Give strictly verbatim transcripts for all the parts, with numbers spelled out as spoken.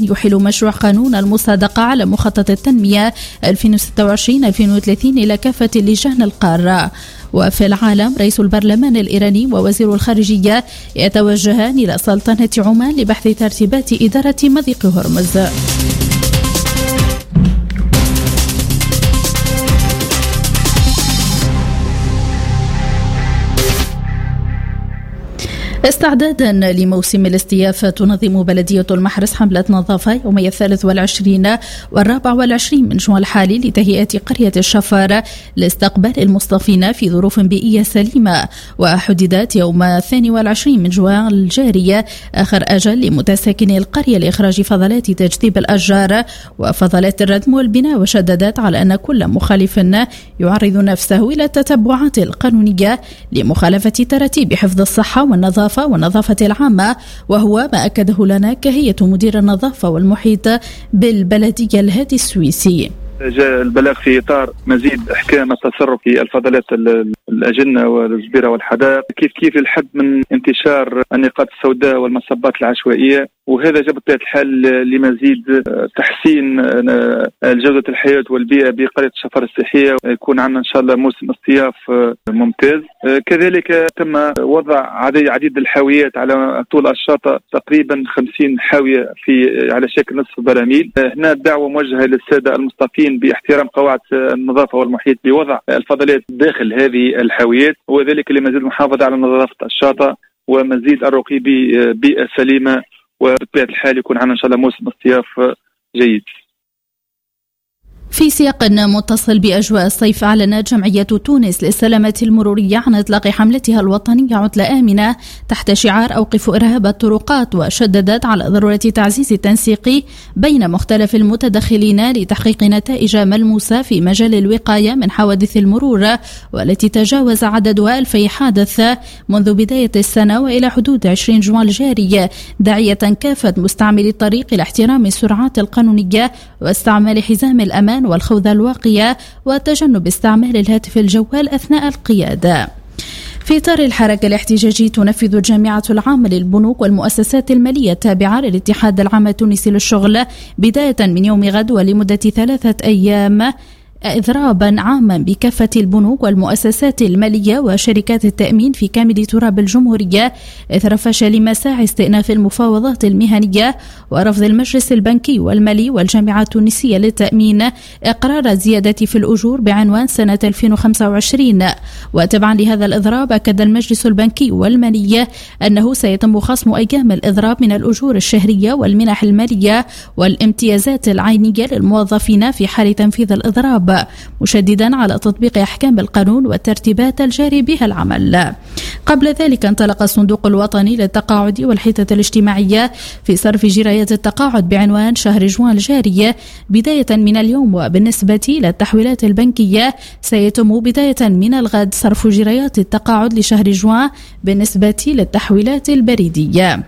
البرلمان يحيل مشروع قانون المصادقة على مخطط التنمية ألفين وستة وعشرين ألفين وثلاثين إلى كافة اللجان القارة. وفي العالم رئيس البرلمان الإيراني ووزير الخارجية يتوجهان إلى سلطنة عمان لبحث ترتيبات إدارة مضيق هرمز. استعدادا لموسم الاستياف تنظم بلدية المحرس حملة نظافة يومي الثالث والعشرين والرابع والعشرين من جوان الحالي لتهيئة قرية الشفار لاستقبال المصطفين في ظروف بيئية سليمة. وحددت يوم الثاني والعشرين من جوان الجارية آخر أجل لمتساكني القرية لإخراج فضلات تجذيب الأشجار وفضلات الردم والبناء. وشددت على أن كل مخالف يعرض نفسه إلى التتبعات القانونية لمخالفة تراتيب حفظ الصحة والنظافة والنظافة العامة، وهو ما أكده لنا كهيئة مدير النظافة والمحيط بالبلدية الهادي السويسي. جاء البلاغ في إطار مزيد إحكام التصرف في الفضلات الأجنة والزبيرة والحدائق، كيف كيف الحد من انتشار النقاط السوداء والمصبات العشوائية، وهذا جاب بطبيعة الحال لمزيد تحسين جودة الحياة والبيئة بقرية الشفار الصحية. يكون عندنا إن شاء الله موسم اصطياف ممتاز. كذلك تم وضع عديد الحاويات على طول الشاطئ، تقريبا خمسين حاوية في على شكل نصف براميل. هنا الدعوة موجهة للسادة المصطفين باحترام قواعد النظافة والمحيط بوضع الفضلات داخل هذه الحاويات، وذلك لمزيد المحافظة على نظافة الشاطئ ومزيد الرقي ببيئة سليمة، وبطبيعة الحال يكون عندنا إن شاء الله موسم اصطياف جيد. في سياق متصل بأجواء الصيف، أعلنت جمعية تونس للسلامة المرورية عن إطلاق حملتها الوطنية عطلة آمنة تحت شعار أوقفوا إرهاب الطرقات. وشددت على ضرورة تعزيز التنسيق بين مختلف المتدخلين لتحقيق نتائج ملموسة في مجال الوقاية من حوادث المرور، والتي تجاوز عددها ألفي حادث منذ بداية السنة وإلى حدود عشرين جوان الجارية، داعية كافة مستعملي الطريق إلى احترام السرعات القانونية واستعمال حزام الأمان والخوذة الواقية وتجنب استعمال الهاتف الجوال أثناء القيادة. في إطار الحركة الاحتجاجية تنفذ الجامعة العامة للبنوك والمؤسسات المالية التابعة للاتحاد العام التونسي للشغل بداية من يوم غد ولمدة ثلاثة أيام إضرابا عاما بكافة البنوك والمؤسسات المالية وشركات التأمين في كامل تراب الجمهورية إثر فشل مساعي استئناف المفاوضات المهنية ورفض المجلس البنكي والمالي والجامعة التونسية للتأمين إقرار الزيادة في الأجور بعنوان سنة ألفين وخمسة وعشرين. وتبعا لهذا الإضراب أكد المجلس البنكي والمالي أنه سيتم خصم أيام الإضراب من الأجور الشهرية والمنح المالية والامتيازات العينية للموظفين في حال تنفيذ الإضراب، مشددا على تطبيق أحكام القانون والترتيبات الجاري بها العمل. قبل ذلك انطلق الصندوق الوطني للتقاعد والحيطة الاجتماعية في صرف جرايات التقاعد بعنوان شهر جوان الجارية بداية من اليوم. وبالنسبة للتحويلات البنكية سيتم بداية من الغد صرف جرايات التقاعد لشهر جوان بالنسبة للتحويلات البريدية.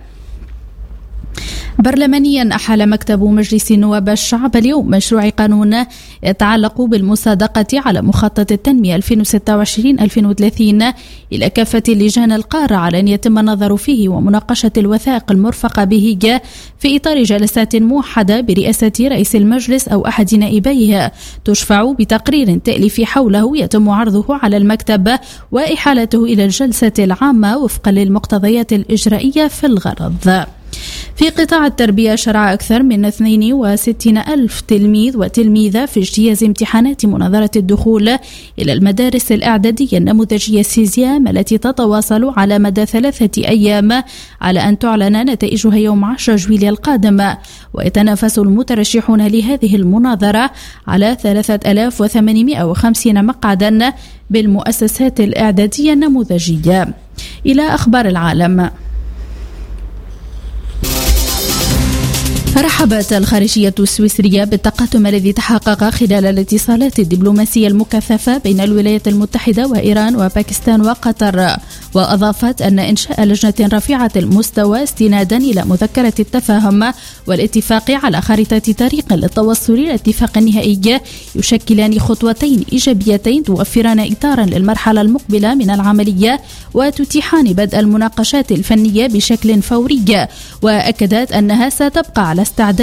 برلمانيا أحال مكتب مجلس نواب الشعب اليوم مشروع قانون يتعلق بالمصادقة على مخطط التنمية ألفين وستة وعشرين ألفين وثلاثين إلى كافة اللجان القارة على أن يتم النظر فيه ومناقشة الوثائق المرفقة به في إطار جلسات موحدة برئاسة رئيس المجلس أو أحد نائبيه، تشفع بتقرير تأليفي حوله يتم عرضه على المكتب وإحالته إلى الجلسة العامة وفقا للمقتضيات الإجرائية في الغرض. في قطاع التربية شرع أكثر من اثنين وستين ألف تلميذ وتلميذة في اجتياز امتحانات مناظرة الدخول إلى المدارس الإعدادية النموذجية سيزيام التي تتواصل على مدى ثلاثة أيام على أن تعلن نتائجها يوم عشرة جويلية القادم. ويتنافس المترشحون لهذه المناظرة على ثلاثة آلاف وثمانمائة وخمسين مقعدا بالمؤسسات الإعدادية النموذجية. إلى أخبار العالم. رحبت الخارجية السويسرية بالتقدم الذي تحقق خلال الاتصالات الدبلوماسية المكثفة بين الولايات المتحدة وإيران وباكستان وقطر، وأضافت أن إنشاء لجنة رفيعة المستوى استنادا إلى مذكرة التفاهم والاتفاق على خارطة طريق للتوصل إلى اتفاق نهائي يشكلان خطوتين إيجابيتين توفران إطارا للمرحلة المقبلة من العملية وتتيحان بدء المناقشات الفنية بشكل فوري. وأكدت أنها ستبقى على استعداد